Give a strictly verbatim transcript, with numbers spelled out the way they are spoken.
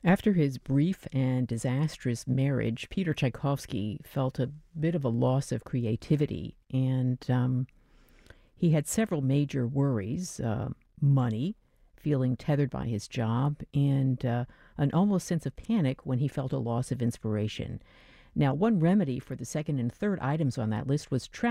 After his brief and disastrous marriage, Peter Tchaikovsky felt a bit of a loss of creativity, and um, he had several major worries: uh, money, feeling tethered by his job, and uh, an almost sense of panic when he felt a loss of inspiration. Now, one remedy for the second and third items on that list was travel.